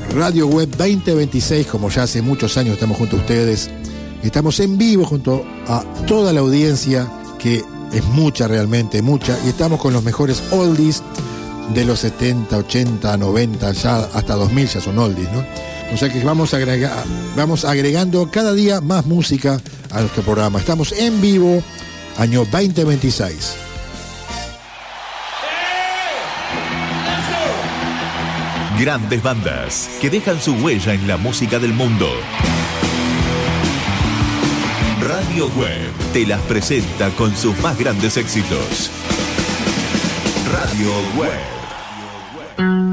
Radio Web 2026, como ya hace muchos años estamos junto a ustedes. Estamos en vivo junto a toda la audiencia, que es mucha realmente, mucha, y estamos con los mejores oldies de los 70, 80, 90, ya hasta 2000 ya son oldies, ¿no? O sea que vamos agregando cada día más música a nuestro programa. Estamos en vivo, año 2026. Grandes bandas que dejan su huella en la música del mundo. Radio Web te las presenta con sus más grandes éxitos. Radio Web.